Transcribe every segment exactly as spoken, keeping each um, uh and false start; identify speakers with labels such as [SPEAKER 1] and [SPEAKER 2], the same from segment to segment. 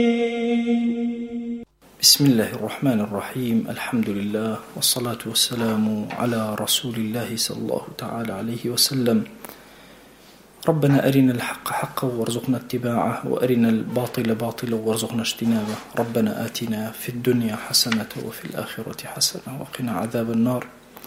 [SPEAKER 1] بسم الله الرحمن الرحيم. الحمد لله والصلاة والسلام على رسول الله صلى الله تعالى عليه وسلم. ربنا أرنا الحق حقا وارزقنا اتباعه، وأرنا الباطل باطلا وارزقنا اجتنابه. ربنا آتنا في الدنيا حسنة وفي الآخرة حسنة وقنا عذاب النار.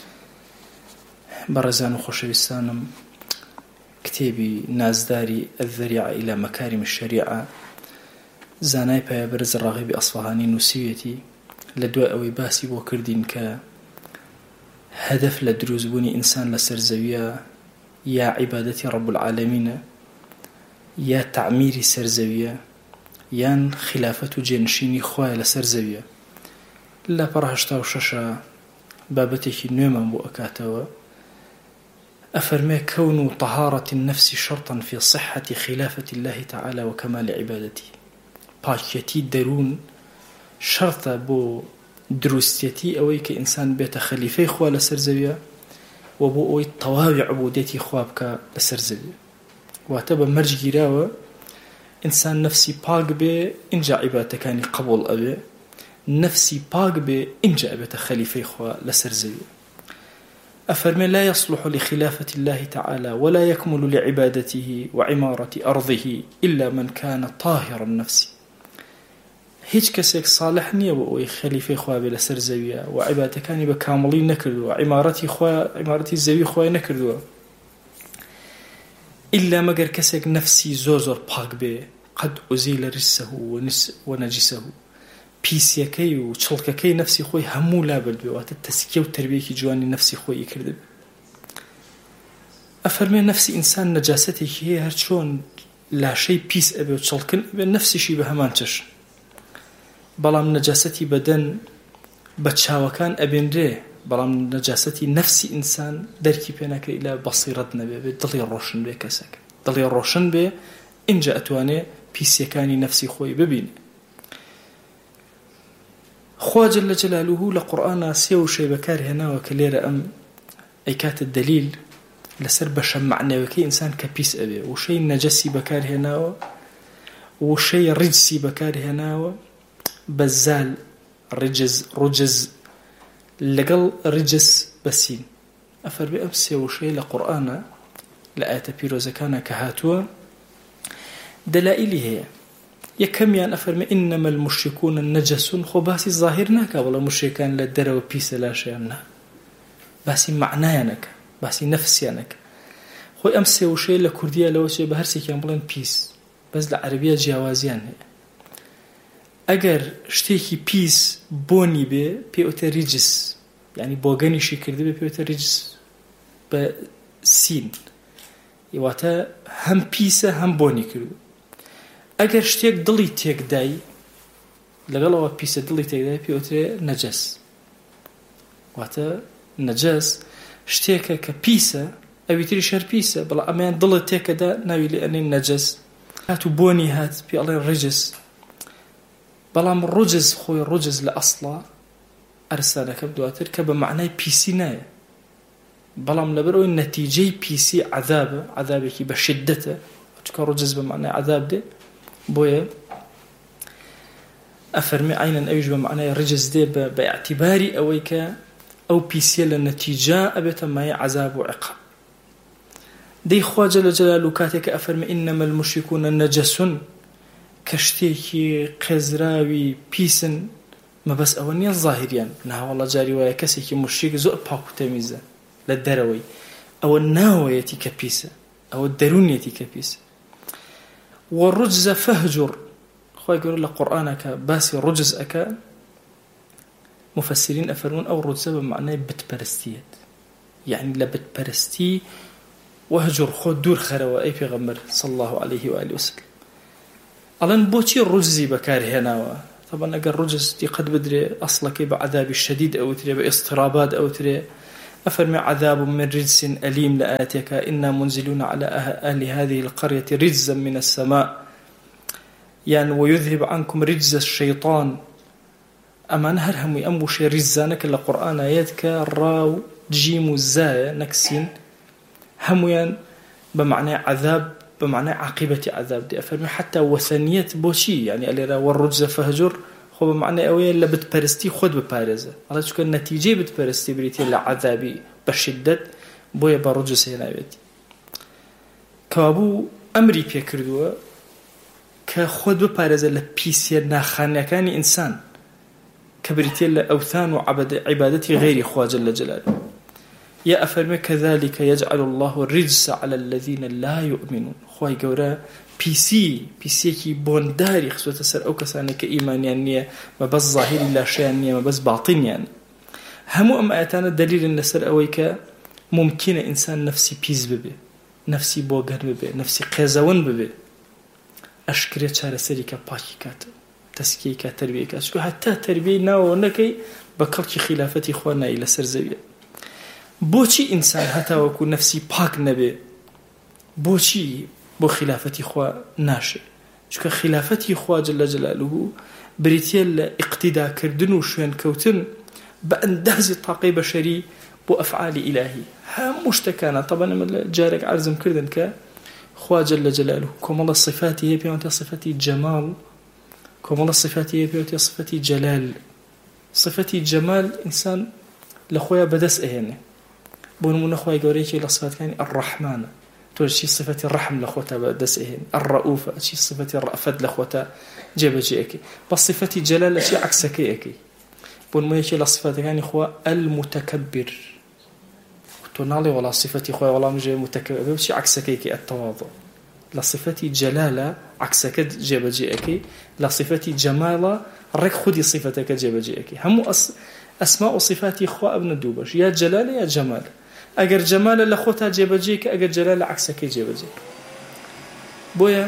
[SPEAKER 1] برزان خوشويستانم، كتابي نازداري الذريعة إلى مكارم الشريعة زانای پایبرز راغب اصفهانی نووسیوێتی لە دوای ئەوەی باسی بۆ کردین کە هەدەف لە دروستبوونی ئینسان لەسەر زەویە یا عیبادەتی ڕەب العالەمینە یا تعمیری سەر زەویە یان خلافەت و جێنشینی خوایە لەسەر زەویە. لە پەڕ هەشتا و شەشە بابەتێکی نوێمان بۆ ئەکاتەوە. أفرمي كون طهارة النفس شرطا في صحة خلافة الله تعالى وكمال عبادته. پاکیەتی دەروون شەرتە بۆ دروستێتی ئەوەی کە ئینسان بێتە خەلیفەی خوا لەسەر زەویە و بۆ ئەوەی تەواوی عبودەتی خوا بکە لەسەر زەویە. واتە بە مەرج گیراوە ئینسان نەفسی پاک بێ، ئینجا عیبادەتەکانی قبوڵ ئەبێ. نەفسی پاک بێ، ئینجا ئەبێتە خەلیفەی خوا لەسەر زەویە. أفرمي لا يصلح لخلافة الله تعالى ولا يكمل لعبادته وعمارة أرضه إلا من كان طاهر النفس. هیچ کەسێک صالح نییە بۆ ئەوەی خەلیفەی خوا بێ لەسەر زەویە و عیبادەتەکانی بە کامڵی نەکردووە، عیمارەتی خوا عیمارەتی زەوی خوای نەکردووە، ئیلا مەگەر کەسێک نەفسی زۆر زۆر پاک بێ. قەد ئوزیلە ڕجسەه وەنەجیسەه، پیسیەکەی و چڵکەکەی نەفسی خۆی هەموو لابردبێ، واتە تەسکیە و تەربیەکی جوانی نەفسی خۆی کردبێ. ئەفەرمێ نەفسی ئینسان نەجاسەتێکی هەیە، هەر چۆن لاشەی پیس ئەبێ و چڵکن ئەبێ، نەفسیشی بە هەمان چەشن. بەڵام نەجاسەتی بەدەن بە چاوەکان ئەبێنرێ، بەڵام نەجاسەتی نەفسی ئینسان دەرکی پێ ناکرێت لە بەسیرەت نەبێ، بێ دڵی ڕۆشن بێ. کەسێک دڵی ڕۆشن بێ، ئینجا ئەتوانێ پیسیەکانی نەفسی خۆی ببینێ. خوا جل جلاله لە قورئانە سێ وشەی بەکار هێناوە کە لێرە ئەم ئەیکاتە دەلیل لەسەر بەشە معنەوەکەی ئینسان کە پیس ئەبێ. وشەی نەجەسی بەکار هێناوە، وشەی ڕجسی بەکار هێناوە، بەزال ڕجز ڕجز لەگەڵ ڕجس بەسین. ئەفەرمێ ئەم سێ وشەی لە قورئانە لە ئاەتە پیرۆزەکانە کە هاتووە دەلائیلی هەیە. یەکەمیان ئەفەرمێ ئینەمە المشرکون نەجەسون. خۆ باسی ظاهر ناکا بەڵام مشرکان لە دەرەوە پیسە لاشیان نا، باسی معنایانەکە، باسی نەفسیانەکە. خۆی ئەم سێ وشەی لە کوردیە لەوە چێ بە هەرسێکیان بڵێن پیس، بەس لە عەرەبیە جیاوازیان هەیە. ئەگەر شتێکی پیس بۆنی بێ پێوتە ریجس، یعنی بۆگەنیشی کردبێ پێوتە ریجس بە سین، واتە هەم پیسە هەم بۆنی کردو. ئەگەر شتێک دڵی تێکدای لەگەڵەوە پیسە دڵی تێکدای پێوترێ نەجەس. واتە نەجەس شتێکە کە پیسە، ئەوی تری شەر پیسە، بەڵام ئەمەیان دڵت تێکەدا ناوی لێ ئەنێن نەجەس. هات و بۆنی هات پێ ئەڵێن ڕجس. بەڵام ڕجز خۆی ڕجز لە ئەسڵا ئەرسانەکە دواتر کە بە معنای پیسی نایە، بەڵام لەبەرەوەی نەتیجەی پیسی عەذابە، عەذابێکی بە شدەتە، چونکە ڕجز بە معنای عەذاب دێ. بۆیە ئەفەرمێ عینەن ئەویش بە معنای ڕجز دێ بە ئیعتیباری ئەوەی کە ئەو پیسیە لە نەتیجە ئەبێتە مایە عەذاب و عقاب. دەی خوا جەل جەلاله کاتێک ئەفەرمێ ئینەمە المشرکون نەجەسون، کە شتێکی قێزراوی پیسن، مەبەس ئەوە نییە ظاهریان. ناوەڵە جاری وایە کەسێکی مشریک زۆر پاک و تەمیزە لە دەرەوەی، ئەوە ناوەیەتی کە پیسە، ئەوە دەرونیەتی کە پیسە. والرجز فهجر. خوای گەورە لە قورئانەکە باسی ڕجز ئەکا، مفسرین ئەفەرمون ئەو ڕجزە بە معنای بتپەرستیەت، یعنی لە بتپەرستی وهجر، خۆ دوور خەرەوە ئەی پێغەمبەر صلی الله عليه و آله وسلم. ئەڵێن بۆچی ڕجزی بەکار هێناوە؟ طبعا ئەگەر ڕجز دیقەت بدرێ ئەسڵەکەی بە عەذابی شەدید ئەوترێ، بە ئیسترابات ئەوترێ. أفرمي عذاب من رجس أليم لآتيك إنا منزلون على أهل هذه القرية رجزا من السماء، يعني ويذهب عنكم رجز الشيطان. أما نهر هم يأمو شي رجزانك القرآن آياتك راو جيم الزايا نكسين هميان بمعنى عذاب بمعنى عاقبة عذاب دي أفرمي حتى وثنية بوشي يعني أليرا والرجز فهجر خو بمعنى أوي اللي بتبرستي خود ببارزة الله تشكر النتيجة بتبرستي بريتي لعذابي بشدة بويا برجز هنا بيتي كابو أمري بيكردوا كخود ببارزة لبيسيا ناخانيا كان إنسان كبريتي لأوثان وعبد عبادتي غير خوا جل جلاله يا أفرمي كذلك يجعل الله الرجس على الذين لا يؤمنون خواهي قورا بيسي بيسي كي بونداري خسوة سر أو كساني كإيمانيان نية ما بس ظاهري لا شيئا نية ما بس باطنيان همو أم آياتنا دليل النسر أويك ممكن إنسان نفسي بيز ببي نفسي بوغر ببي نفسي قيزون ببي أشكرية شارة سريكا باكي كات تسكيكا تربية كات شكو حتى تربية ناو ونكي بكالكي خلافتي خوانا إلى سرزوية بوچی انسان هەتا وەکو نفسی پاک نەبێ بۆچی بۆ خلافەتی خوا ناشێ چونکە خلافەتی خوا جل جلاله بریتیە لە ئیقتیداکردن و شوێنکەوتن بە ئەندازی تاقەی بەشەری بۆ ئەفعالی ئیلاهی هەموو شتەکانە طبعا من جارێک عەرزم کردن کە خوا جل جلاله کۆمەڵە صفاتی هەیە پێوانتە صفەتی جەمال کۆمەڵە صفاتی هەیە پێوانتە صفەتی جەلال صفەتی جەمال ئینسان لە خۆیان بەدەست ئەهێنێ بونمونه خوای گەورەیەکی لە صفاتەکانی الرحمانە تۆ چی صفەتی ڕەحم لە خۆتە بەدەست ئەهێنی الرەئوفە چی صفەتی ڕەفەت لە خۆتە جێبەجێ ئەکەی بە صفەتی جەلال چی عەکسەکەی ئەکەی بونمەیەکی لە صفاتەکانی خوا المتکبر تۆ ناڵێ وەڵا صفەتی خوای وەڵام ژێ متکبر چی عەکسەکەی ئەکەی التەواضع لە صفەتی جەلالە عەکسەکەت جێبەجێ ئەکەی لە صفەتی جەمالە ڕێک خودی صفەتەکە جێبەجێ ئەکەی هەموو ئەسما و صفاتی خوا ئەبنە دوو بەش یا جەلالە یا جەمالە ئەگەر جەمالە لە خۆتا جێبەجێ کە ئەگەر جەلالە عەکسەکەی جێبەجێ بۆیە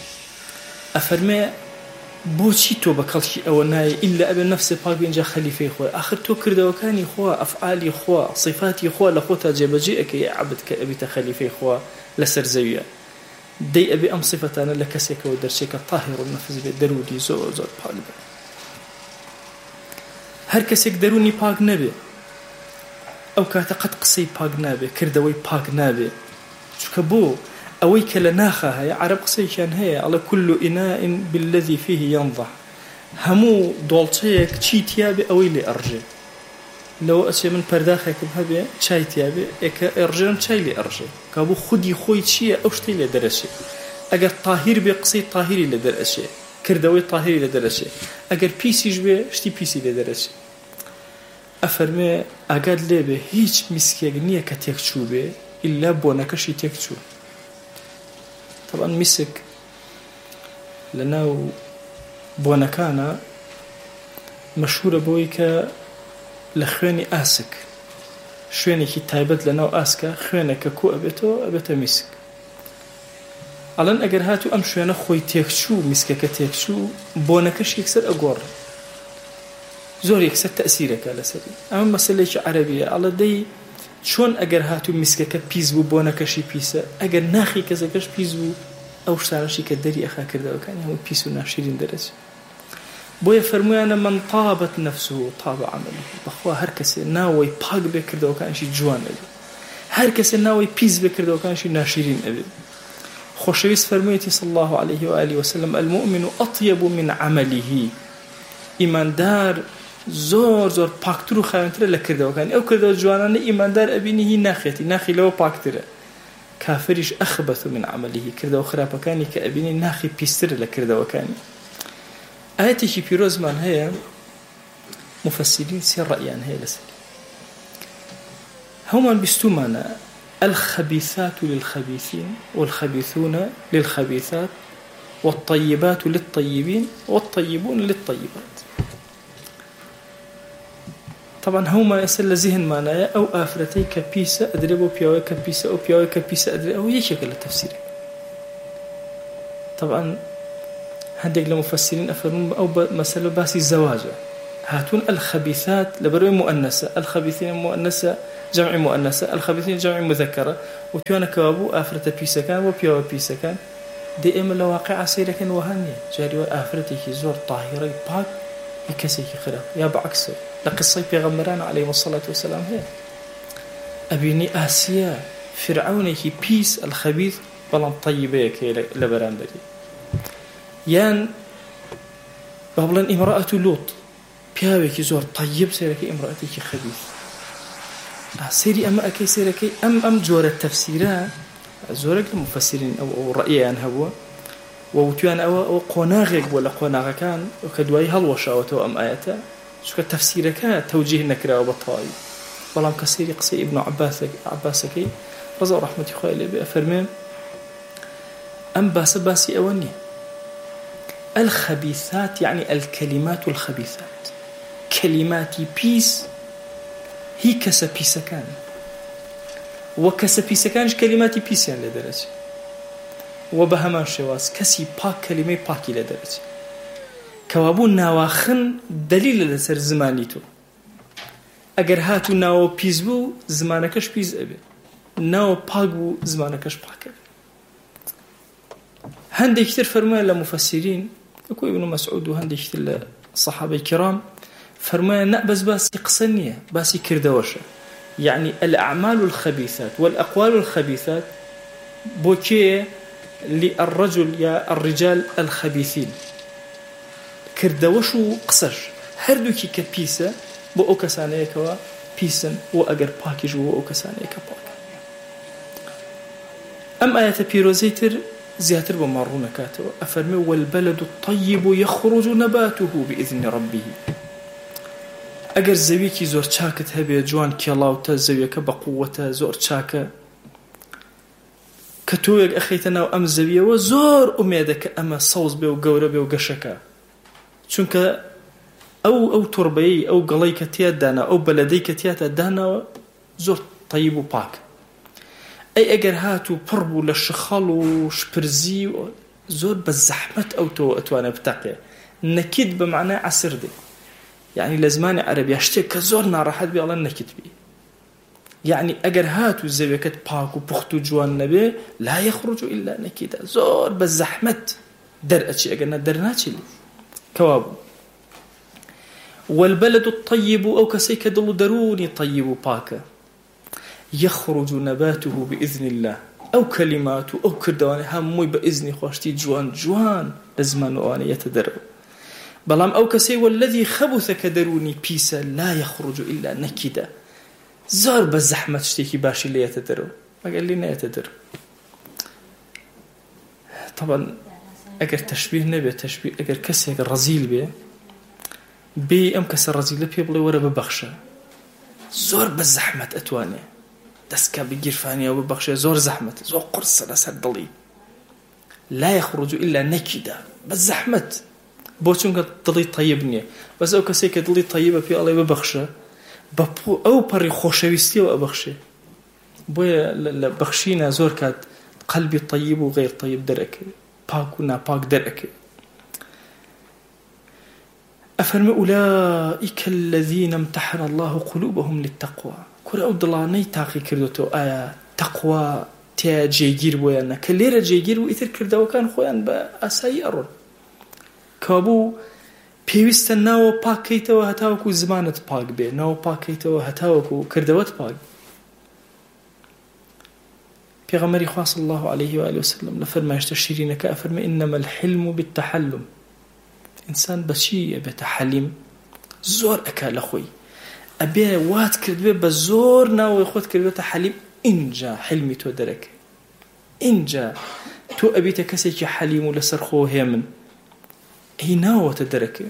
[SPEAKER 1] ئەفەرمێ بۆچی تۆ بە کەڵکی ئەوە نایە ئیلا ئەبێ نەفسێ پاک بێنجا خەلیفەی خۆی ئاخر تۆ کردەوەکانی خوا ئەفعالی خوا صفاتی خوا لە خۆتا جێبەجێ ئەکەی عەبد کە ئەبیتە خەلیفەی خوا لەسەر زەویە دەی ئەبێ ئەم صفەتانە لە کەسێکەوە دەرچێت کە طاهر النەفس بێت دەرونی زۆر زۆر پاک بێت هەر کەسێک دەرونی پاک نەبێ ئەو کاتە قەت قسەی پاک نابێ کردەوەی پاک نابێ چونکە بۆ ئەوەی کە لە ناخە هەیە عەرەب قسەیەکیان هەیە ئەڵێ كل إناء بالذي فيه ينضح هەموو دۆڵچەیەک چی تیابێ ئەوەی لێ ئەڕژێ لەوە ئەچێ من پەرداخێکم هەبێ چای تیابێ ئێکە ئەڕژێن چای لێ ئەڕژێ کە بۆ خودی خۆی چییە ئەو شتەی لێ دەرەچێ ئەگەر تاهیر بێ قسەی تاهیری لێ دەرەچێ کردەوەی تاهیری لێ دەرەچێ ئەگەر پیسیش بێ شتی پیسی لێ دەرەچێ ئەفەرمێ ئاگات لێبێ هیچ میسکێک نییە کە تێکچوو بێ ئیلا بۆنەکەشی تێکچوو طبعا میسک لەناو بۆنەکانە مەشهورە بۆی کە لە خوێنی ئاسک شوێنێکی تایبەت لەناو ئاسکە خوێنێکە کۆ ئەبێتەوە ئەبێتە میسک ئەڵەن ئەگەر هاتوو ئەم شوێنە خۆی تێکچوو میسکەکە تێکچوو بۆنەکەش یەکسەر ئەگۆڕێ زۆر یەکسەر تەئسیرەکە لەسەری ئەمە مەسەلەیەکی عەرەبیە ئەڵە دەی چۆن ئەگەر هاتوو میسکەکە پیس بوو بۆنەکەشی پیسە ئەگەر ناخی کەسەکەش پیس بوو ئەو شتانەشی کە دەری ئەخا کردەوەکانی هەموو پیس و ناشرین دەرەچێت بۆیە فەرمویانە من طابت نفسه طاب عمله بەخوا هەر کەسێ ناوەی پاک بێ کردەوەکانشی جوان ئەبێ هەر کەسێ ناوەی پیس بێ کردەوەکانشی ناشرین ئەبێ خۆشەویست فەرموویەتی صلی الله عليه وآله وسلم المؤمن أطيب من عمله ئیماندار زۆر زۆر پاکتر و خاوێنترە لە کردەوەکانی ئەو کردەوە جوانانە ئیماندار ئەبینی هی ناخێتی ناخی لەوە پاکترە کافریش ئەخبەث من عمله کردەوە خراپەکانی کە ئەبینی ناخی پیسترە لە کردەوەکانی ئاەتێکی پیرۆزمان هەیە مفسرین سێ ڕەئیان هەیە لەسەر هەمومان بیستومانە الخبيثات للخبيثين والخبيثون للخبيثات والطيبات للطيبين والطيبون للطيبات طبعا هما يسأل ذهن معناه أو آفرتي كبيسة أدربوا بياوي كبيسة أو بياوي كبيسة أدرب أو يشكل التفسير طبعا هندق لمفسرين أفرمون أو مسألة باسي الزواج هاتون الخبيثات لبروي مؤنثة الخبيثين مؤنثة جمع مؤنثة الخبيثين جمع مذكرة وبيانا كوابو آفرة بيسة كان وبياوي بيسة كان دي إما لواقع سيرة كان وهانية جاري آفرتي زور طاهرة باك يكسيكي خلاف يا بعكسه لقصة پیغمبران عليه الصلاة والسلام هي أبيني آسيا فرعوني كي بيس الخبيث بەڵام طیبەیەکەیە لە بەرامبەری. یان با بڵێن ئیمرأەت لوط، پیاوێکی زۆر طیب سێرەکەی ئیمرأەتێکی خەبیث. سێری ئەمە ئەکەی سێرەکەی ئەم ئەم جۆرە تەفسیرە زۆرێک لە مفەسرین ئەو ئەو ڕەئییان هەبووە و وتیان ئەوە ئەو قۆناغێک بووە لە قۆناغەکان کە دوایی هەڵوەشاوەتەوە ئەم ئاەتە، چونکە تەفسیرەکە تەوجیه نەکراوە بە تەواوی. بەڵام کە سێری قسەی ئیبن عەباسەکەی ڕەزا و ڕەحمەتی خوای لێ بێ ئەفەرمێ ئەم باسە باسی ئەوە نییە. الخبيثات يعني الكلمات الخبيثات، كلماتي بيس هي كسا بيسا كان وكسا بيسا كانش كلماتي بيس يعني لدرجة وبهمان شواز كسي باك كلمة باكي لدرجة كوابون ناواخن دليل لسر زمانيتو. اگر هاتو ناو بيز بو زمانكش بيز ابي، ناو باك بو زمانكش باك ابي. هندي كتير فرمان لمفسرين وكو ابن مسعود وهندي كتير الصحابة الكرام فرمان نأبز باسي قصنية باسي كردوشة، يعني الأعمال الخبيثات والأقوال الخبيثات بوكيه للرجل يا الرجال الخبيثين كردوشو قصش هردوكي كبيسة بو أوكسانيكوا بيسن وأجر باكيج و أوكسانيكا باك. أم آية بيروزيتر زياتر بمارون كاتو أفرمي والبلد الطيب يخرج نباته بإذن ربه. أجر زويكي زور تشاكت هبي جوان كيلاوتا زويك بقوة زور تشاكا كتويق أخيتنا وأم زوية وزور أميدك أما صوص بي وقوربي وقشكا چونك أو أو تربي أو قليك تيادانا أو بلديك تيادانا زور طيب وباك. أي أجر هاتو بربو للشخال وشبرزي زور بالزحمة أو تو أتوانا بتاقيا نكيد بمعنى عسر دي، يعني لزمان عربي اشتك زور ناراحت بي الله نكيد بي. يعني أجر هاتو زويكت باك وبختو جوان نبي لا يخرج إلا نكيدا زور بالزحمة در أشي أجرنا درناتي لي كوابو. والبلد الطيب أو كسيك دلو دروني طيب باكا يخرج نباته بإذن الله أو كلماته أو كردواني هموي بإذن خواشتي جوان جوان لزمان واني يتدرو. بلام أو كسي والذي خبث كدروني بيسا لا يخرج إلا نكدا زار بالزحمة تشتكي باشي اللي يتدرو ما قال لنا يتدرو. طبعا أجر تشبيه نبي تشبيه أجر كسي أجر رزيل بيه بي أم كسر رزيل بيه بلي ورا ببخشة زور بالزحمة أتواني دسكا بيجير فانيا وببخشة زور زحمة زور قرصة لسر ضلي لا يخرج إلا نكدا بالزحمة بوچونکە دڵی طیب نییە بەس ئەو کەسێک کە دڵی طیبە پێ ئەڵێ ببەخشە بە ئەو پەڕی خۆشەویستیەوە ئەبەخشێ. بۆیە لە بەخشینە زۆر کات قەلبی طیب و غیر طیب دەرەکەوێ پاک و ناپاک دەرەکەوێ. ئەفەرمێ ئولائیکە الذین امتحن الله قلوبهم للتقوى. کورە ئەو دڵانەی تاقی کردوتەوە ئایا تەقوا تیا جێگیر بۆیان نە کە لێرە جێگیر و ئیتر کردەوەکان خۆیان بە ئاسایی ئەڕۆن كابو پێویستە ناوە پاکەیتەوە هەتاوەکو زمانت پاک بێ، ناوە پاکەیتەوە هەتاوەکو کردەوەت پاک. پێغەمبەری خوا صلی الله عليه وآله وسلم لە فەرمایشتە شیرینەکە ئەفەرمێ إنما الحلم بالتحلم. ئینسان بەچی ئەبێتە حەلیم؟ زۆر ئەکا لە خۆی ئەبێ وات کردبێ بە زۆر ناوەی خۆت کردبێتە حەلیم. اینجا حلمی تۆ دەرەکە، اینجا تۆ ئەبێتە کەسێکی حەلیم و لەسەر خۆ هێمن. هی ناوەتە دەرەکە.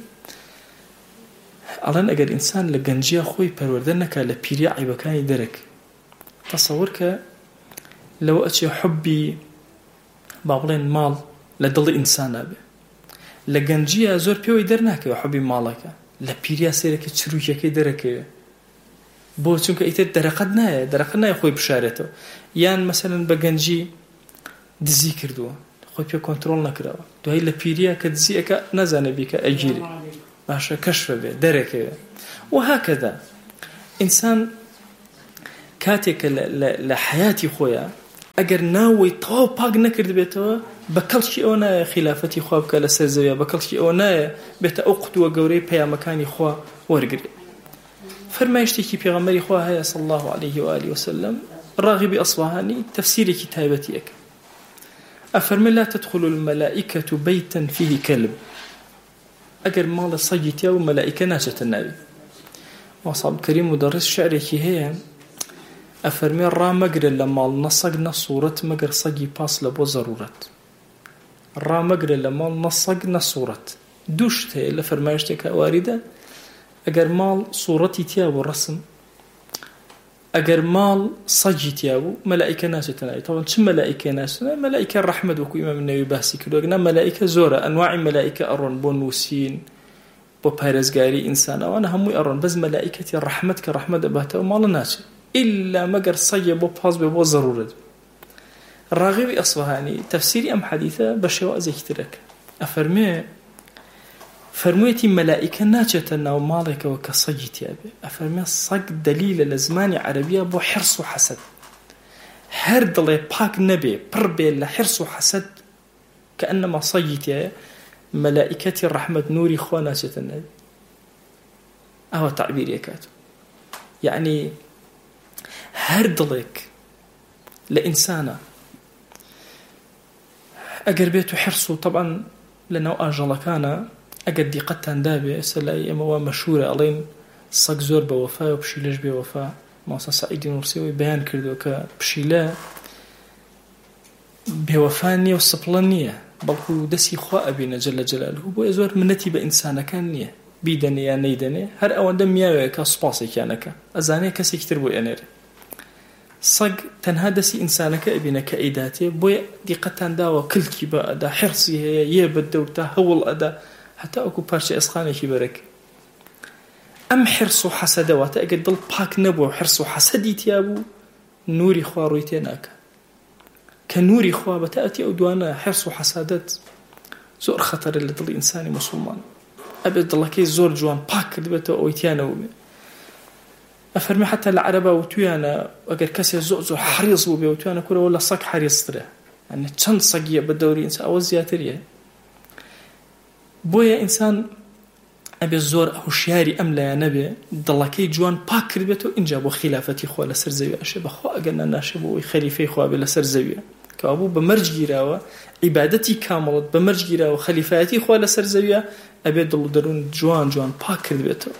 [SPEAKER 1] ئەڵەن ئەگەر ئینسان لە گەنجیا خۆی پەروەردە نەکا لە پیریا عیبەکانی دەرەکە تەسەوور کە لەوە ئەچێ حوبی با بڵێن ماڵ لە دڵی ئینسانە بێ. لە گەنجیا زۆر پێوەی دەرناکەوە حوبی ماڵەکە، لە پیریا سێرەکە چروکیەکەی دەرەکەوێ بۆ چونکە ئیتر دەرەقەت نایە دەرەقەت نایە خۆی بشارێتەوە. یان مەسەلەن بە گەنجی دزی کردووە خۆی پێ کۆنتڕۆڵ نەکراوە، دوای لە پیریا کە دزیەکە نەزانێ بیکە ئەگیری باشە کەشفە بێ دەرەکەوێ. و هاکەدا ئینسان کاتێکە لە حیاتی خۆیە ئەگەر ناوەی تەواو پاک نەکرد بێتەوە بە کەڵکی ئەوە نایە خلافەتی خوا بکە لەسەر زەویە، بە کەڵکی ئەوە نایە بێتە ئەو قوتووە گەورەی پەیامەکانی خوا وەرگرێ. فەرمایشتێکی پێغەمبەری خوا هەیە صلی الله عليه وآله وسلم ڕاغبی ئەصفهانی تەفسیرێکی تایبەتیەکە أفرمي لا تدخل الملائكة بيتا فيه كلب أجر مال صيتيا وملائكة ناشة النبي وصاب كريم مدرس شعرك هي أفرمي الرا مقر لما نصقنا صورة مقر صقي باس لبو ضرورة الرا مقر لما نصقنا صورة دوشته إلا فرمايشتك واردة أجر مال صورتي تيابو الرسم أجر مال صجي تيابو ملائكة ناشة النبي طبعا شو ملائكة ناشة ملائكة الرحمة وكو إمام النبي باسي كدو أجنا ملائكة زورة أنواع ملائكة أرون بونوسين بو بارزقاري إنسان وأنا همو أرون بس ملائكة الرحمة كرحمة أباته ومال ناشة إلا مقر صجي بو باس بو ضرورة الراغبي أصبهاني تفسيري أم حديثة بشواء زي كترك أفرمي فرميتي ملائكة ناجتنا ومالك وكصجتي أبي أفرمي صق دليل لزمان عربية بو حرص وحسد هرد الله باك نبي بربي لحرص وحسد كأنما صجتي ملائكة الرحمة نوري خواناتة النبي أهو تعبير يكاتو يعني هرد لك لإنسانة أقر بيته حرصه طبعا لأنه آجل كان أقد دي قطان دابي سلاي أموا مشهورة ألين صق زور بوفاء وبشيلش بوفاء موسى سعيد نورسيوي بيان كردو كبشيلا بوفانية وصبلانية بلكو دسي خواء بينا جل جلاله بو يزور منتي بإنسانة كان نية بيدني يا نيدني هر أوان دم ياوي كسباسي كانك أزاني كسي كتر بو ينير صق تنها دسي إنسانك ابن كأيداتي بوي دي قطان داوة كل كيبا أدا حرصي هي يبد دورتا هول أدا حتى أكو بارشي أسخاني كبرك أم حرص حسد واتا أقد دل باك نبو حرص حسدي تيابو نوري خوارويتيناك كنوري خواه بتأتي أدوانا حرص حسادت زور خطر اللي دل إنساني مسلمان أبد الله كي زور جوان باك دبتو أويتيانا وبي أفرمي حتى العربة وتويانا أقر كسي زوزو حريص وبي وتويانا كورا ولا صق حريص تره يعني چند صقية بالدوري إنسان أو زياترية بويا إنسان أبي الزور هوشياري أم لا نبي ضلكي جوان باكر بيتو إنجا بو خلافتي خوا لسر زاوية أشي بخوا أقلنا ناشبو خليفي خوا بلسر زاوية كابو بمرج جيراوة عبادتي كاملت بمرج جيراوة خليفاتي خوا لسر زاوية أبي دلو درون جوان جوان باكر بيتو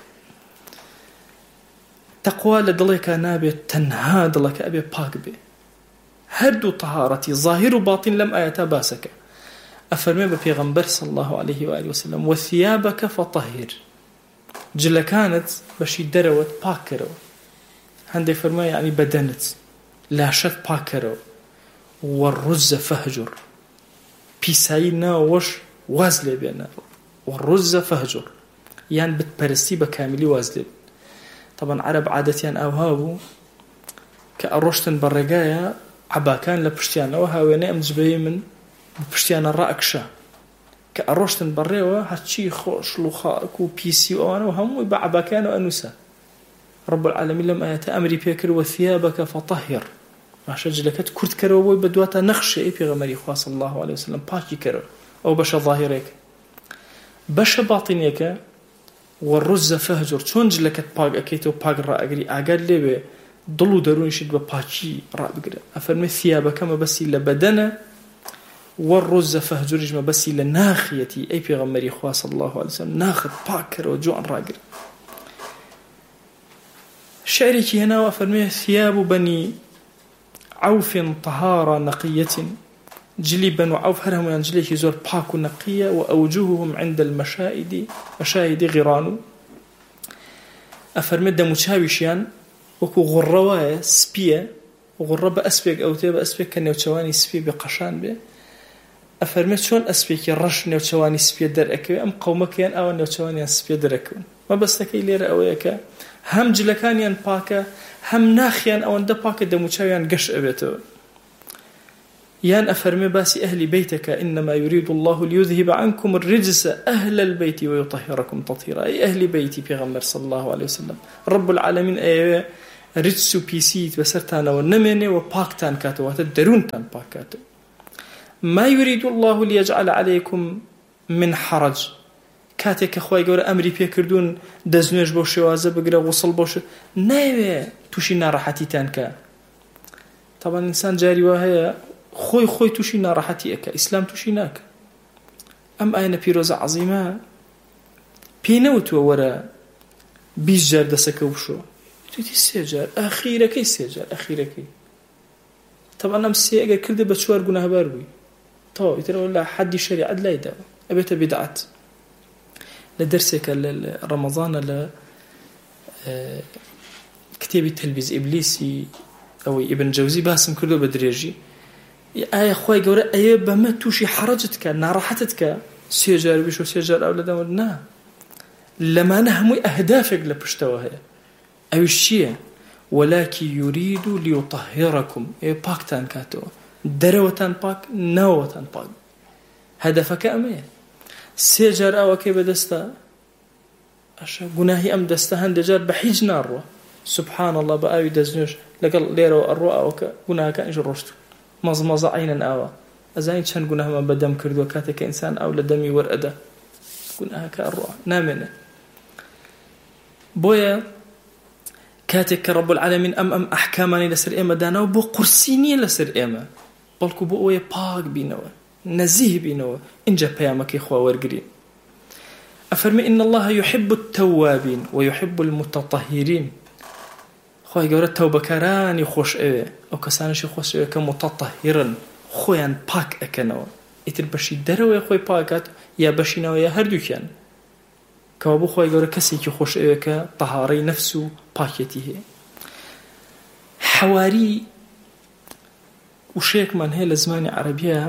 [SPEAKER 1] تقوى لدلك نابي تنها دلك أبي باك بي هردو طهارتي ظاهر وباطن لم آياتا باسك أفرمي ببيغمبر صلى الله عليه وآله وسلم وثيابك فطهر جل كانت بشي دروت باكرو هندي فرمي يعني بدنت لا شك باكرو والرز فهجر بيساينا وش وازلي بينا والرز فهجر يعني بتبرستي بكاملي وازلي طبعا عرب عادتيان أوهابو كأروشتن برقايا عباكان لبشتيان أوهاويني أمجبهي من بشتيان الرأكشة كأروشتن برقايا هاتشي خوش لخاك وبيسي وأنا وهم يبع عباكان وأنوسا رب العالمين لما يتأمري بيكر وثيابك فطهر ماشا جلكت كرت كروي بدواتا نخشة إيه بيغمري خواه صلى الله عليه وسلم باكي كرو أو بشا ظاهرك بشا باطنيك والرز فهجر چون جلكت باق اكيتو باق را اگري اگر لبه ضلو درون شد بباچي را بگره افرمي ثيابك ما بس الا بدنه والرز فهجر جما بس الا ناخيتي اي پیغمبري خواه صلى الله عليه وسلم ناخد باكر وجوعن را اگره شعري هنا وافرمي ثياب بني عوف طهارة نقية جلي بنو عوف هرهم ينجليه زور باكو نقية وأوجوههم عند المشاهد مشاهد غرانو أفرمد مشاوشيان وكو غروايا سبية وغربة أسبيك أو تيبا أسبيك كان يوتشواني سبية بقشان بي أفرمد شون أسبيك يرش يوتشواني سبية در أكوي أم قومك ين أو يوتشواني سبية در أكوي ما بس تكي لير أويكا هم جلكان ين باكا هم ناخيان أو أندا باكا دموشاويان قش أبيتو يان أفرمي باسي أهل بيتك إنما يريد الله ليذهب عنكم الرجس أهل البيت ويطهركم تطهيرا أي أهل بيتي بيغمبر صلى الله عليه وسلم رب العالمين أي رجس بيسيت بسرتان ونمني وباكتان كاتو وتدرونتان باكاتو ما يريد الله ليجعل عليكم من حرج كاتك أخوي قول أمري بيكردون دزنوش بوشوازة بقرأ وصل بوش نايوه توشي نارحتي تانكا طبعا إنسان جاري وهي خۆی خۆی تووشی ناڕەحەتی ئەکە، ئیسلام تووشی ناکە. ئەم ئاینە پیرۆزە عەزیمە پێی نەوتووە وەرە بیست جار دەسەکە وشۆ، توتی سێ جار، ئەخیرەکەی سێ جار، ئەخیرەکەی. طبعا ئەم سێ ئەگەر کردە بە چوار گوناهبار بووی، تەواو ئیترەوە لە حەدی شەریعەت لایداوە، ئەبێتە بیدعەت. لە دەرسێکە لە ڕەمەزانە لە کتێبی تەلبیز ئیبلیسی ئەوەی ئیبن جەوزی باسم کردو بە درێژی، ئایا خۆی گەورە ئەیە بەمە تووشی حەرەجت کە ناڕەحەتت کە سێ جار بیش و سێ جار ئەو لەدەمە نا، لەمانە هەمووی ئەهدافێک لە پشتەوە هەیە. ئەویش چییە؟ وەلاکی یورید لیوطهرکم، ئێ پاکتان کاتەوە، دەرەوەتان پاک، ناوەتان پاک. هەدەفەکە ئەمەیە. سێ جار ئاوەکەی بەدەستە، ئەشە گوناهی ئەم دەستە هەندێک جار بە هیچ ناڕوە، سبحان الله بە ئاوی دەستنوێش لەگەڵ لێرەوە ئەڕوە ئەوەکە گوناهەکە ئەنج ڕۆشت مەزمەزە عینەن ئاوە. ئەزانین چەند گوناهمان بەدەم کردووە کاتێککە ئینسان ئاو لە دەمی وەرئەدە، گوناهەکە ئەڕوە نامێنێ. بۆیە کاتێک کە ڕەب العالەمین ئەم ئەم ئەحکامانی لەسەر ئێمە داناوە بۆ قورسی نییە لەسەر ئێمە، بەڵکو بۆ ئەوەیە پاک بینەوە، نەزیه بینەوە. اینجا پەیامەکەی خوا وەرگرین. ئەفەرمی إن الله يحب التوابين ويحب المتطهرين. خوای گەورە تەوبەکارانی خۆش ئەوێ، ئەو کەسانشی خۆش ئەوێ کە متطهرن، خۆیان پاک ئەکەنەوە، ئیتر بەشی دەرەوەی خۆی پاکات یا بەشینەوە یا هەردووکیان. کەوا بۆ خوای گەورە کەسێکی خۆش ئەوێ کە تەهارەی نەفس و پاکێتی هەیە. حەواری وشەیەکمان هەیە لە زمانی عەرەبیە،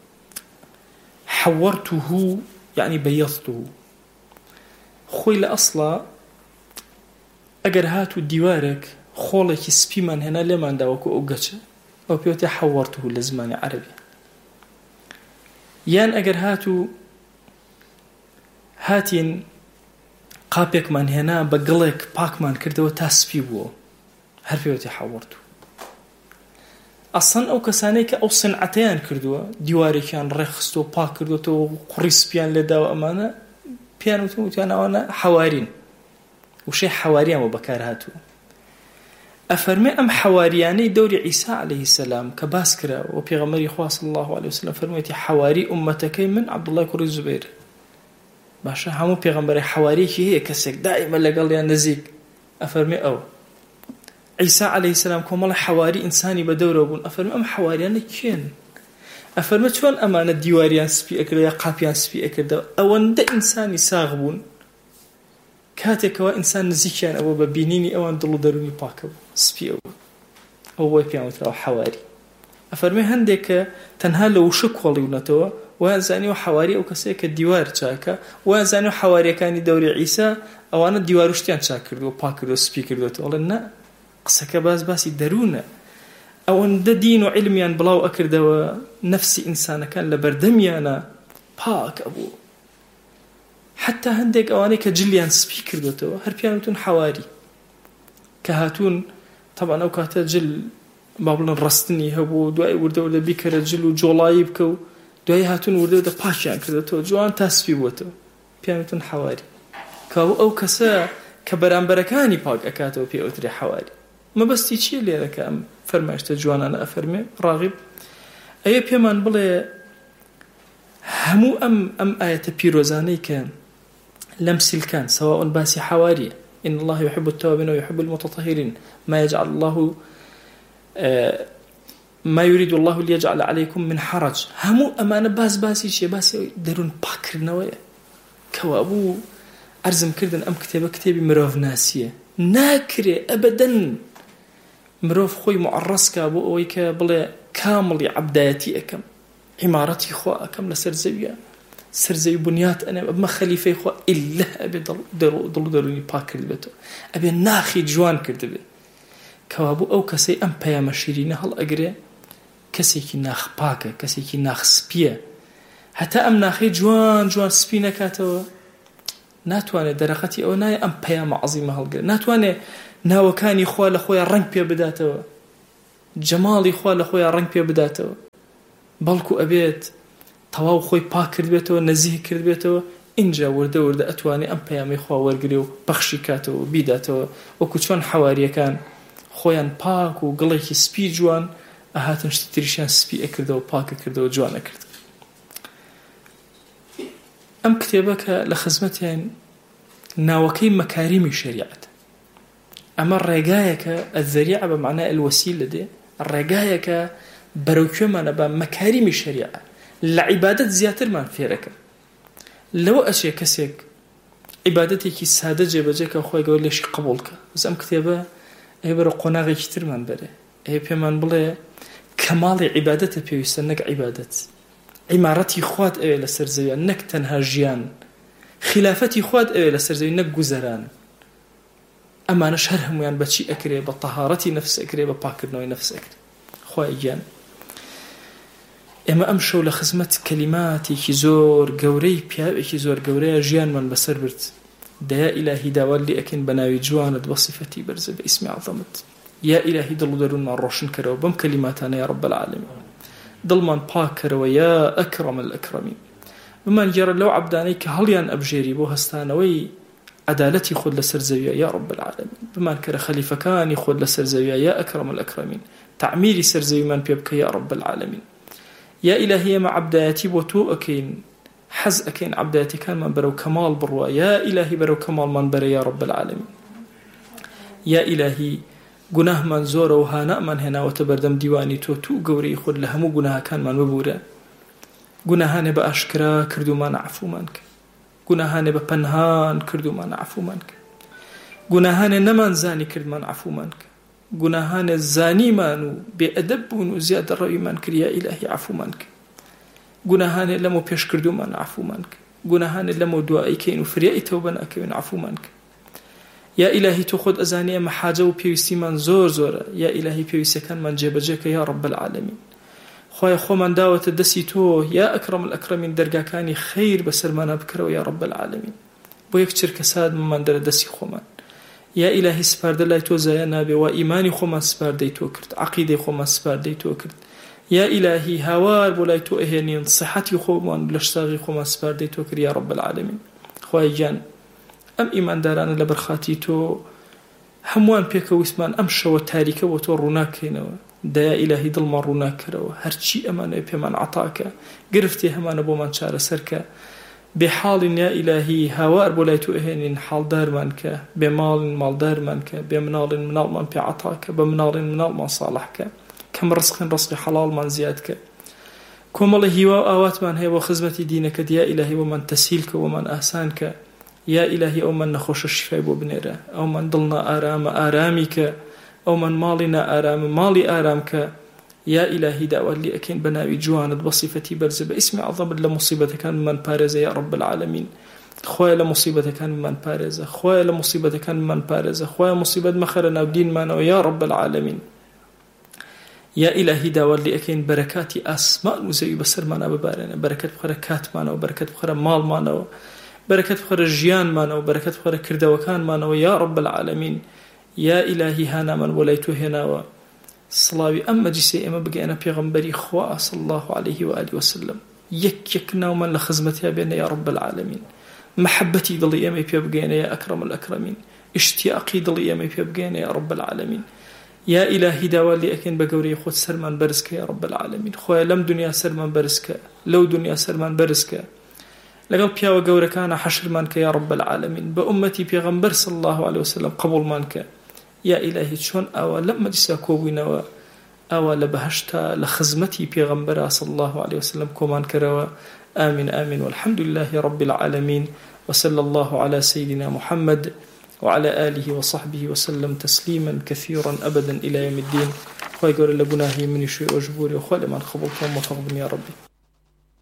[SPEAKER 1] حەوەرتوه یعنی بەیەضته. خۆی لە ئەسڵا ئەگەر هات و دیوارێک خۆڵێکی سپیمان هێنا لێمان داوەکو ئەو گەچە، ئەو پێوتێ حەوەرتوه لە زمانی عەرەبی. یان ئەگەر هات و هاتین قاپێکمان هێنا بە گڵێک پاکمان کردەوە تا سپی بووە، هەر پێوتێ حەوەرتوه. ئەسڵەن ئەو کەسانەی کە ئەو سنعەتەیان کردووە، دیوارێکیان ڕێخستەوە پاک کردوەوە قوڕی سپیان لێداوە، ئەمانە پیان وتیان ئەوانە حەوارین، وشەی حەواریانەوە بەکار هاتووە. ئەفەرمێ ئەم حەواریانەی دەوری عیسا عەلەیهی سەلام کە باس کراوە، و پێغەمبەری خوا صلی الله عەلەیهی وسەلەم فەرموویەتی حەواری ئومەتەکەی من عەبدوڵڵای کوڕی زوبەیرە. باشە هەموو پێغەمبەرێک حەواریەکی هەیە، کەسێک دائیمە لەگەڵیان نزیک. ئەفەرمێ ئەو عیسا عەلەیهی سەلام کۆمەڵی حەواری ئینسانی بە دەورەوە بوون. ئەفەرمێ ئەم حەواریانە کێن؟ ئەفەرمێ چۆن ئەمانە دیواریان سپی ئەکرد یا قاپیان سپی ئەکردەوە، ئەوەندە ئینسانی ساغ بوون کاتێکەوە ئینسان نزیکیان ئەوە بە بینینی ئەوان دڵ و دەرونی پاکە بوو، سپی ئەوە ئەو بۆی پێیان وتراوە حەواری. ئەفەرمێ هەندێک کە تەنها لە وشە کۆڵیونەتەوە وایان زانیوە حەواری ئەو کەسەیە کە دیوار چاکە، وایان زانیوە حەواریەکانی دەوری عیسا ئەوانە دیوار و شتیان چاک کردووە، پاک کردووە، سپی کردوێتەوە. ئەڵێن نا، قسەکە باس باسی دەروونە. ئەوەندە دین و علمیان بڵاو ئەکردەوە، نەفسی ئینسانەکان لە بەردەمیانە پاک ئەبوو. حتا هەندێک ئەوانەی کە جلیان سپی کردوێتەوە هەر پیان وتون حەواری، کە هاتوون طبعا ئەو کاتە جل با بڵێن ڕستنی هەبوو، دوای وردەوردە بیکەرە جل و جۆڵایی بکە و دوای هاتوون وردەوردە پاکیان کردێتەوە، جوان تا سپی بووەتەوە، پیان وتون حەواری. کەوا ئەو کەسە کە بەرامبەرەکانی پاک ئەکاتەوە پێ ئەوترێ حەواری. مەبەستی چیە لێرەکە ئەم فەرمایشتە جوانانە؟ ئەفەرمێ ڕاغب ئەوێ پێمان بڵێ هەموو ئەم ئەم ئاەتە پیرۆزانەی کە لەم سیلکان سواء باسی حەواریە، إن الله يحب التوابين ويحب المتطهرين، ما يجعل الله ما يريد الله ليجعل عليكم من حرج. هەموو ئەمانە باس باسی چیە؟ باسی دەروون پاکردنەوەیە. کەوا بوو عەرزم کردن ئەم کتێبە کتێبی مرۆڤ ناسیە، ناکرێ ئەبەدەن مرۆڤ خۆی معڕەسکا بۆ ئەوەی کە بڵێ کامڵی عەبدایەتی ئەەکەم، عیمارەتی خوا ئەەکەم لەسەر زەویە، سەرزەوی بنیات ئەنێم، ئەبمە خەلیفەی خوا ئیلا ئەبێ دڵ و دەرونی پاک کرد بێتەوە، ئەبێ ناخی جوان کرد بێ. کەوا بوو ئەو کەسەی ئەم پەیامە شیرینە هەڵ ئەگرێ، کەسێکی ناخ پاکە، کەسێکی ناخ سپیە، هەتا ئەم ناخی جوان جوان سپی نەکاتەوە، ناتوانێت دەرەقەتی ئەوە نایە ئەم پەیامە عەزیمە هەڵگرێت، ناتوانێت ناوەکانی خوا لە خۆیان ڕەنگ پێ بداتەوە، جەماڵی خوا لە خۆیان ڕەنگ پێ بداتەوە، بەڵکو ئەبێت تەواو خۆی پاک کرد بێتەوە، نەزیه کرد بێتەوە. اینجا وردە وردە ئەتوانێت ئەم پەیامی خوا وەرگرێ و بەخشی کاتەوە بیداتەوە، وەکو چۆن حەواریەکان خۆیان پاک و گڵێکی سپی جوان ئەهاتن شتی تریشیان سپی ئەکردەوە پاکە کردەوە جوانە کرد. ئەم کتێبە کە لە خزمەتیان ناوەکەی مەکاریمی شریعەت، ئەمە ڕێگایەکە ئەزەریعە بە معنای الوەسیلە دێ، ڕێگایەکە بەرەوکوێمانە بە مەکاریمی شریعە لە عیبادەت زیاترمان فێرەکە. لەوە ئەچێ کەسێک عیبادەتێکی سادە جێبەجێکە خۆی گەور لێشی قبوڵکە. بەس ئەم کتێبە ئەێ بەرە قۆناغێکی ترمان بەرێ، ئەێ پێمان بڵێ کەماڵی عیبادەتە پێویستە نەک عیبادەت، عیمارەتی خوات ئەوێ لەسەر زەویە نەک تەنها ژیان، خلافەتی خوات ئەوێ لەسەر زەوی نەک گوزەران. ئەمانش هەر هەمویان بەچی ئەکرێ؟ بە تەهارەتی نەفس ئەکرێ، بە پاکردنەوەی نەفس ئەکرێ. خوای گیان ئێمە ئەم شەو لە خزمەت کەلیماتێکی زۆر گەورەی پیاوێکی زۆر گەورەیە ژیانمان بەسەر برد. دەیا ئیلاهی داوات لێ ئەکەین بە ناوی جوانت بە صفەتی بەرزە بە ئیسمی عەظەمت. یا ئیلاهی دڵ و دەروونمان ڕۆشن کەرەوە بەم کەلیماتانە یا رب العالمین، دڵمان پاک کەرەوە یا ئەکرەم الئەکرەمین. بمان گێڕە لەو عەبدانەی کە هەڵیان ئەبژێری بۆ هەستانەوەی عەدالەتی خۆت لەسەر زەویە یا رب العالمین. بمان کەرە خەلیفەکانی خۆت لەسەر زەویە یا ئەکرەم الئەکرەمین، تعمیری سەر زەویمان پێ بکە یا رب العالمین. یا ئیلاهی ئەمە عەبدایەتی بۆ تۆ ئەکەین، حەز ئەکەین عەبدایەتیەکانمان بەرەو کەماڵ بڕوە، یا ئیلاهی بەرەو کەماڵمان بەرە یا رب العالمین. یا ئیلاهی گوناهمان زۆرە و هانەمان هێناوەتە بەردەم دیوانی تۆ، تو گەورەی خۆت لە هەموو گوناهەکانمان ببوورە. گوناهانێ بە ئاشکرا کردومان عەفومان کە، گوناهانێ بە پەنهان کردومان عەفومان کە، گوناهانێ نەمانزانی کردمان عەفومان کە، گوناهانێ زانیمان و بێئەدەب بوون و زیادە ڕەویمان کرد یا ئیلاهی عەفومان کە، گوناهانێ لەمە پێش کردومان عەفومان کە، گوناهانێ لەمە دوایی کەین و فریای تەوبە ناکەوین عەفومان کە. یا ئیلاهی تۆ خۆت ئەزانێ ئەمە حاجە و پێویستیمان زۆر زۆرە، یا ئیلاهی پێویستەکانمان جێبەجێکە یا رب العالمین. خوای خۆمان داوەتە دەستی تۆ یا ئەکرەم الئەکرەمین، دەرگاکانی خەیر بەسەرمانە بکەرەوە یا رب العالمین. بۆ یەک چرکە سادمان دەرە دەستی خۆمان. یا ئیلاهی سپاردە لای تۆ زایە نابێ، و ئیمانی خۆمان سپاردەی تۆ کرد، عەقیدەی خۆمان سپاردەی تۆ کرد. یا ئیلاهی هاوار بۆ لای تۆ ئەهێنین، صحەتی خۆمان لە شتاغی خۆمان سپاردەی تۆ کرد یا رب العالمین. خوای گیان ئەم ئیماندارانە لە بەرخاتی تۆ هەمووان پێکەویستمان ئەم شەوە تاریکە بۆ تۆ ڕووناکەینەوە. دەیا ئیلاهی دڵمان ڕووناکەرەوە، هەرچی ئەمانە پێمان عەتاکە، گرفتێ هەمانە بۆمان چارەسەرکە. بێحاڵین یا ئیلاهی هاوار بۆ لای تۆ ئەهێنین، حاڵدارمان کە، بێماڵین ماڵدارمان کە، بێ مناڵین مناڵمان پێ عەتاکە، بە مناڵین مناڵمان ساڵحکە، کەم ڕزقین ڕزقی حەڵاڵمان زیادکە. کۆمەڵی هیوا و ئاواتمان هەیە بۆ خزمەتی دینەکەت، یا ئیلاهی بۆمان تەسهیلکە، بۆمان ئاسانکە. یا ئیلاهی ئەومان نەخۆشە شیفای بۆ بنێرە، ئەومان دڵ نائارامە ئارامی کە، ئەومان ماڵی نائارامە ماڵی ئارام کە. یا ئیلاهی داوات لێ ئەکەین بە ناوی جوانت بە صیفەتی بەرزە بە ئیسمی عەظەمت لە موسیبەتەکان بمان پارێزە یا رب العالمین. خوایە لە موسیبەتەکان بمان پارێزە، خوایە لە موسیبەتەکان بمان پارێزە، خوایە موسیبەت مەخەرە ناو دینمانەوە یا رب العالمین. یا ئیلاهی داوات لێ ئەکەین بەرەکاتی ئاسمان و زەوی بەسەرمانە ببارێنە، بەرەکەت بخەرە کاتمانەوە، بەرەکەت بخەرە ماڵمانەوە، بەرەکەت بخەرە ژیانمانەوە، بەرەکەت بخەرە کردەوەکانمانەوە یا رب العالمین. یا ئیلاهی هانامان بۆ لای تۆ هێناوە، سڵاوی ئەم مەجلیسەی ئێمە بگەێنە پێغەمبەری خوا صلی الله عليه و آله وسلم، یەک یەک ناومان لە خزمەتیا بێنە یا رب العالمین. محەبەتی دڵی ئێمەی پێ بگەێنە یا ئەکرەم الئەکرەمین، اشتیاقی دڵی ئێمەی پێ بگەێنە یا رب العالمین. یا ئیلاهی داوات لێ ئەکەین بە گەورەی خۆت سەرمان بەرزکە یا رب العالمین. خۆیە لەم دنیا سەرمان بەرزکە، لەو دنیا سەرمان بەرزکە، لەگەڵ پیاوە گەورەکانە حەشرمان کە یا رب العالمین. بە ئومەتی پێغەمبەر صلی الله عليه وسلم قبوڵمان کە. یا ئیلاهی چۆن ئەوە لەم مەجلیسا کۆبووینەوە، ئەوە لە بەهەشتا لە خزمەتی پێغەمبەرا صلی الله عليه وسلم کۆمان کەرەوە. آمین آمین والحمد لله رب العالمين وصلى الله على سيدنا محمد وعلى آله وصحبه وسلم تسليما كثيرا أبدا إلى يوم الدين. خوي قول لقناهي من يشوي أجبوري وخوالي من خبطهم وفقدم يا ربي.